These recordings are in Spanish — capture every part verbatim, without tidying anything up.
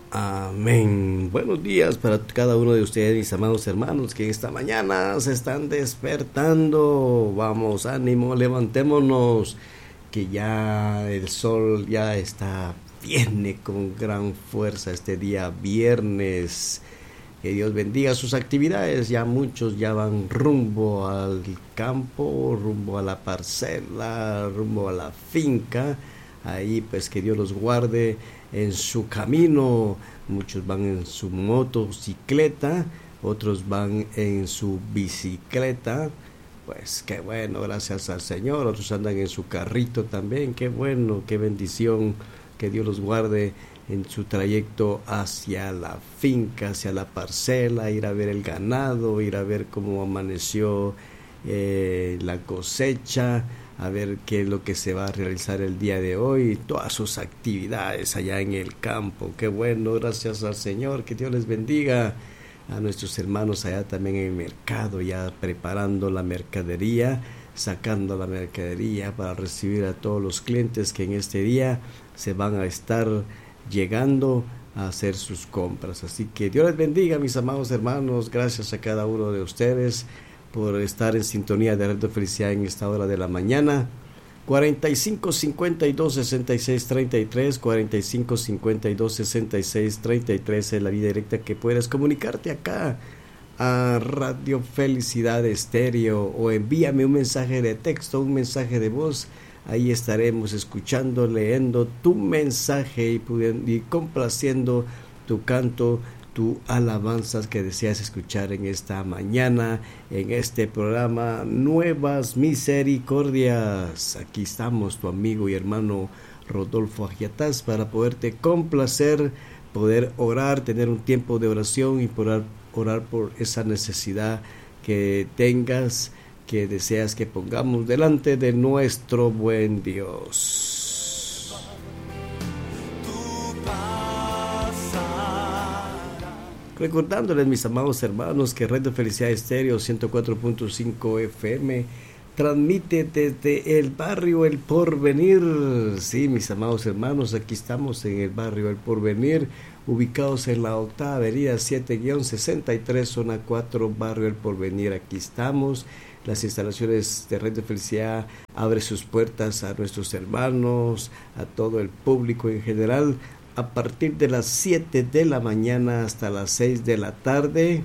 Amén. Buenos días para cada uno de ustedes, mis amados hermanos, que esta mañana se están despertando. Vamos, ánimo, levantémonos, que ya el sol ya está, viene con gran fuerza este día viernes. Que Dios bendiga sus actividades. Ya muchos ya van rumbo al campo, rumbo a la parcela, rumbo a la finca. Ahí pues que Dios los guarde en su camino. Muchos van en su motocicleta, otros van en su bicicleta. Pues qué bueno, gracias al Señor. Otros andan en su carrito también. Qué bueno, qué bendición. Que Dios los guarde en su trayecto hacia la finca, hacia la parcela, ir a ver el ganado, ir a ver cómo amaneció eh, la cosecha, a ver qué es lo que se va a realizar el día de hoy, todas sus actividades allá en el campo. Qué bueno, gracias al Señor, que Dios les bendiga. A nuestros hermanos allá también en el mercado, ya preparando la mercadería, sacando la mercadería para recibir a todos los clientes que en este día se van a estar llegando a hacer sus compras. Así que Dios les bendiga, mis amados hermanos. Gracias a cada uno de ustedes por estar en sintonía de Radio Felicidad en esta hora de la mañana. cuarenta y cinco cincuenta y dos sesenta y seis treinta y tres, cuarenta y cinco cincuenta y dos sesenta y seis treinta y tres es la vía directa que puedes comunicarte acá a Radio Felicidad Estéreo, o envíame un mensaje de texto, un mensaje de voz. Ahí estaremos escuchando, leyendo tu mensaje y, pudiendo, y complaciendo tu canto, tu alabanzas que deseas escuchar en esta mañana, en este programa Nuevas Misericordias. Aquí estamos, tu amigo y hermano Rodolfo Agiatás, para poderte complacer, poder orar, tener un tiempo de oración y poder orar por esa necesidad que tengas, que deseas que pongamos delante de nuestro buen Dios. Recordándoles, mis amados hermanos, que Radio Felicidad Estéreo ciento cuatro punto cinco F M transmite desde el barrio El Porvenir. Sí, mis amados hermanos, aquí estamos en el barrio El Porvenir, ubicados en la octava avenida siete sesenta y tres, zona cuatro, barrio El Porvenir. Aquí estamos. Las instalaciones de Radio Felicidad abre sus puertas a nuestros hermanos, a todo el público en general, a partir de las siete de la mañana hasta las seis de la tarde.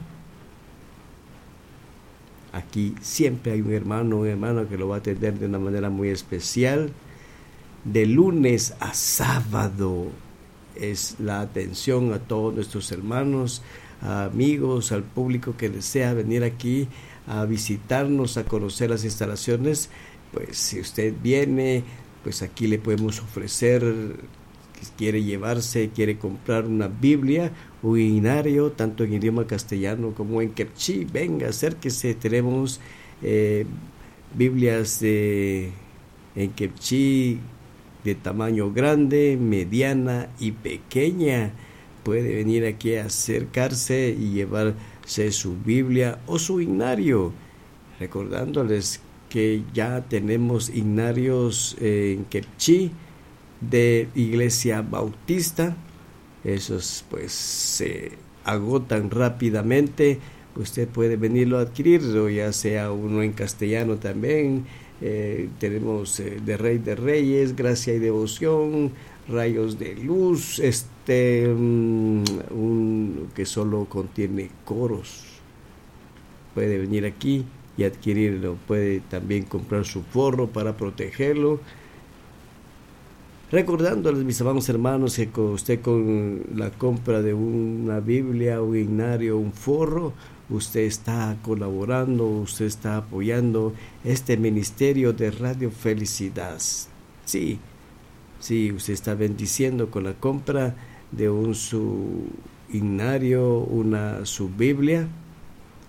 Aquí siempre hay un hermano, un hermano que lo va a atender de una manera muy especial. De lunes a sábado es la atención a todos nuestros hermanos, a amigos, al público que desea venir aquí a visitarnos, a conocer las instalaciones. Pues si usted viene, pues aquí le podemos ofrecer, que quiere llevarse, quiere comprar una Biblia, un himnario, tanto en idioma castellano como en quechí. Venga, acérquese, tenemos eh, Biblias de, en quechí de tamaño grande, mediana y pequeña. Puede venir aquí a acercarse y llevarse su Biblia o su himnario. Recordándoles que ya tenemos himnarios en quechí de Iglesia Bautista. Esos pues se agotan rápidamente. Usted puede venirlo a adquirir, o ya sea uno en castellano también. Eh, tenemos eh, de Rey de Reyes, Gracia y Devoción, Rayos de Luz, este um, un que solo contiene coros. Puede venir aquí y adquirirlo. Puede también comprar su forro para protegerlo. Recordándoles, mis amados hermanos, que con usted, con la compra de una Biblia, un himnario, un forro, usted está colaborando, usted está apoyando este ministerio de Radio Felicidad. Sí, sí, usted está bendiciendo con la compra de un su himnario, una su Biblia.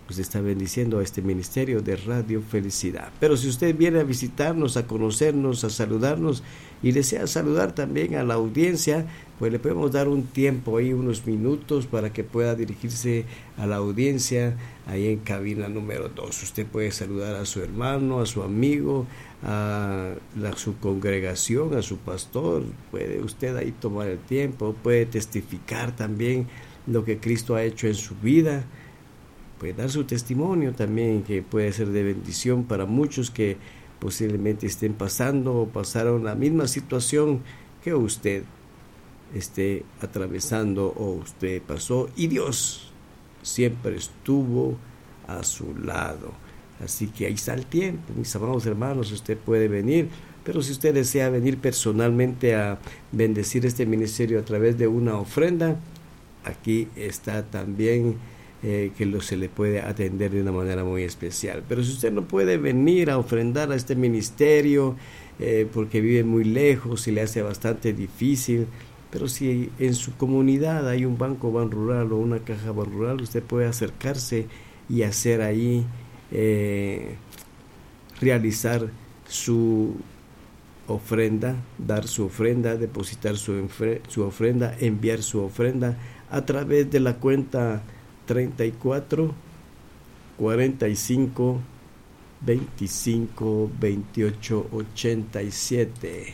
usted está bendiciendo a este ministerio de Radio Felicidad. Pero si usted viene a visitarnos, a conocernos, a saludarnos y desea saludar también a la audiencia, pues le podemos dar un tiempo ahí, unos minutos, para que pueda dirigirse a la audiencia ahí en cabina número dos. Usted puede saludar a su hermano, a su amigo, a, la, a su congregación, a su pastor. Puede usted ahí tomar el tiempo, puede testificar también lo que Cristo ha hecho en su vida. Puede dar su testimonio también, que puede ser de bendición para muchos que posiblemente estén pasando o pasaron la misma situación que usted esté atravesando o usted pasó, y Dios siempre estuvo a su lado. Así que ahí está el tiempo, mis amados hermanos. Usted puede venir, pero si usted desea venir personalmente a bendecir este ministerio a través de una ofrenda, aquí está también Eh, que lo, se le puede atender de una manera muy especial. Pero si usted no puede venir a ofrendar a este ministerio eh, porque vive muy lejos y le hace bastante difícil, pero si en su comunidad hay un banco Ban Rural o una caja Ban Rural, usted puede acercarse y hacer ahí, eh, realizar su ofrenda, dar su ofrenda, depositar su, su ofrenda, enviar su ofrenda a través de la cuenta treinta y cuatro, cuarenta y cinco, veinticinco, veintiocho, ochenta y siete.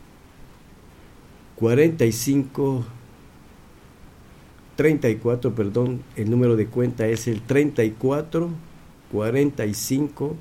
cuarenta y cinco, treinta y cuatro, perdón, el número de cuenta es el treinta y cuatro, cuarenta y cinco,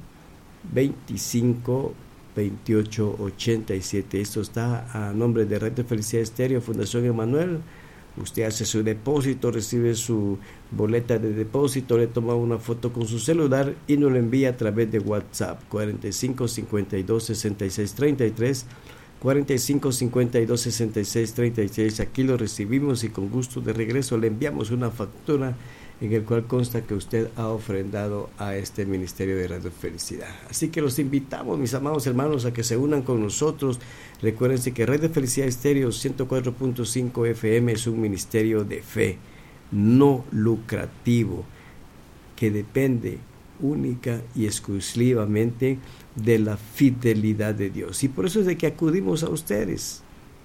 veinticinco, veintiocho, ochenta y siete. Esto está a nombre de Red de Felicidad Estéreo, Fundación Emanuel. Usted hace su depósito, recibe su boleta de depósito, le toma una foto con su celular y nos lo envía a través de WhatsApp. cuarenta y cinco, cincuenta y dos, sesenta y seis, treinta y tres, cuarenta y cinco, cincuenta y dos, sesenta y seis, treinta y seis. Aquí lo recibimos y con gusto de regreso le enviamos una factura en el cual consta que usted ha ofrendado a este ministerio de Radio Felicidad. Así que los invitamos, mis amados hermanos, a que se unan con nosotros. Recuérdense que Radio Felicidad Estéreo ciento cuatro punto cinco F M es un ministerio de fe, no lucrativo, que depende única y exclusivamente de la fidelidad de Dios. Y por eso es de que acudimos a ustedes.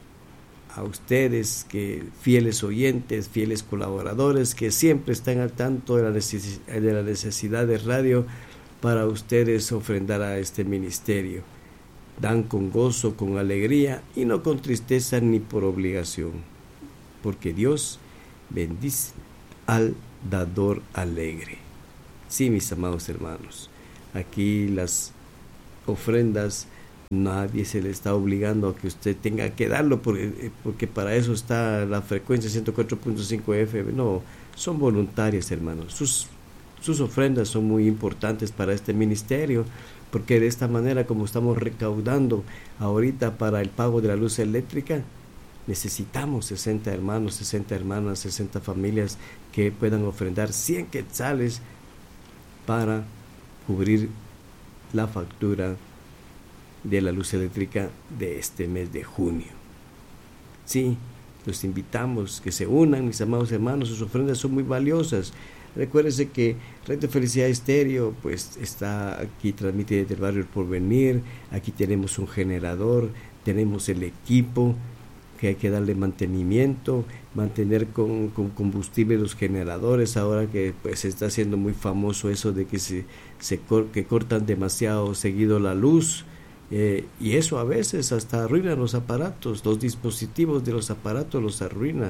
A ustedes, que fieles oyentes, fieles colaboradores, que siempre están al tanto de la, neces- de la necesidad de radio para ustedes ofrendar a este ministerio. Dan con gozo, con alegría y no con tristeza ni por obligación, porque Dios bendice al dador alegre. Sí, mis amados hermanos, aquí las ofrendas, nadie se le está obligando a que usted tenga que darlo porque, porque para eso está la frecuencia ciento cuatro punto cinco F M. No, son voluntarias, hermanos. Sus, sus ofrendas son muy importantes para este ministerio, porque de esta manera, como estamos recaudando ahorita para el pago de la luz eléctrica, necesitamos sesenta hermanos, sesenta hermanas, sesenta familias que puedan ofrendar cien quetzales para cubrir la factura de la luz eléctrica de este mes de junio. Sí, los invitamos que se unan, mis amados hermanos. Sus ofrendas son muy valiosas. Recuérdense que Red de Felicidad Estéreo pues está aquí, transmite desde el barrio El Porvenir. Aquí tenemos un generador, tenemos el equipo que hay que darle mantenimiento, mantener con, con combustible los generadores. Ahora que pues está siendo muy famoso eso de que se, se cor, que cortan demasiado seguido la luz. Eh, y eso a veces hasta arruina los aparatos, los dispositivos de los aparatos los arruina.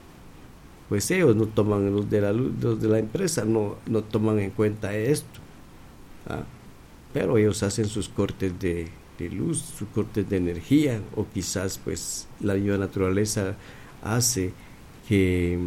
Pues ellos no toman, los de la, los de la empresa no, no toman en cuenta esto, ¿ah? Pero ellos hacen sus cortes de, de luz, sus cortes de energía, o quizás pues la misma naturaleza hace que,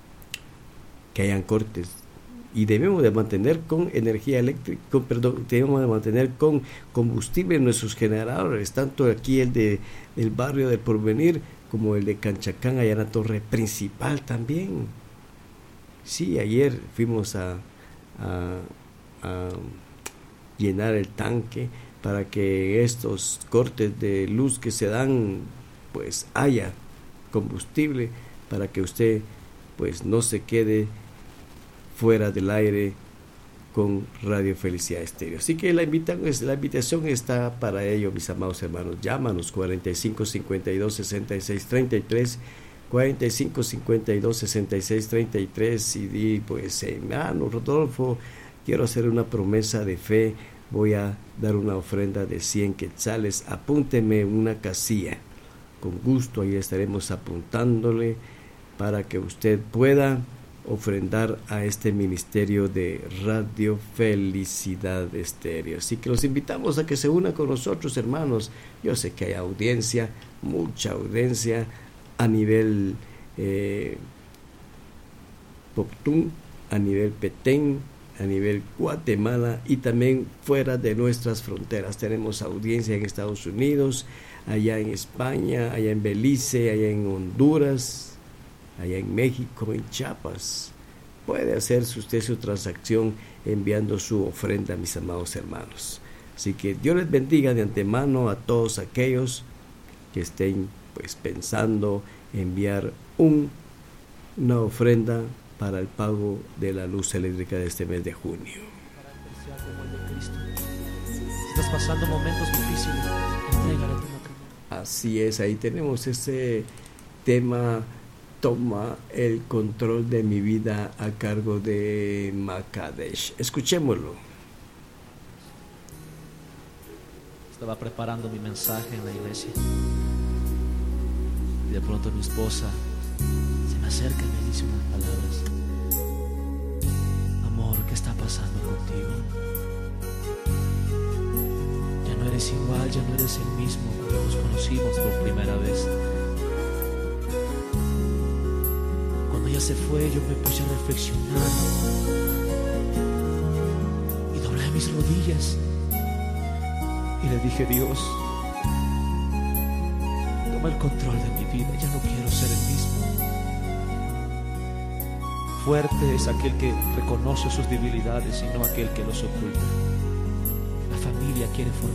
que hayan cortes. Y debemos de mantener con energía eléctrica, con, perdón, debemos de mantener con combustible nuestros generadores, tanto aquí el de el barrio del Porvenir como el de Canchacán, allá en la torre principal también. Sí, ayer fuimos a, a, a llenar el tanque para que estos cortes de luz que se dan, pues haya combustible para que usted pues no se quede fuera del aire con Radio Felicidad Estéreo. Así que la, invita, la invitación está para ello, mis amados hermanos. Llámanos cuarenta y cinco cincuenta y dos sesenta y seis treinta y tres, cuarenta y cinco cincuenta y dos sesenta y seis treinta y tres, y di, pues, hermano Rodolfo, quiero hacer una promesa de fe, voy a dar una ofrenda de cien quetzales, apúnteme una casilla, con gusto ahí estaremos apuntándole para que usted pueda ofrendar a este ministerio de Radio Felicidad Estéreo. Así que los invitamos a que se unan con nosotros, hermanos. Yo sé que hay audiencia, mucha audiencia a nivel eh, Poptún, a nivel Petén, a nivel Guatemala y también fuera de nuestras fronteras. Tenemos audiencia en Estados Unidos, allá en España, allá en Belice, allá en Honduras, allá en México, en Chiapas. Puede hacer usted su transacción enviando su ofrenda, mis amados hermanos. Así que Dios les bendiga de antemano a todos aquellos que estén pues pensando enviar un, una ofrenda para el pago de la luz eléctrica de este mes de junio. Si estás pasando momentos difíciles, entrégale tu matrimonio. Así es, ahí tenemos ese tema, toma el control de mi vida, a cargo de Makadesh. Escuchémoslo. Estaba preparando mi mensaje en la iglesia y de pronto mi esposa se me acerca y me dice unas palabras: amor, ¿qué está pasando contigo? Ya no eres igual, ya no eres el mismo cuando nos conocimos por primera vez. Cuando ella se fue, yo me puse a reflexionar y doblé mis rodillas y le dije: Dios, toma el control de mi vida, ya no quiero ser el mismo. Fuerte es aquel que reconoce sus debilidades y no aquel que los oculta. La familia quiere formar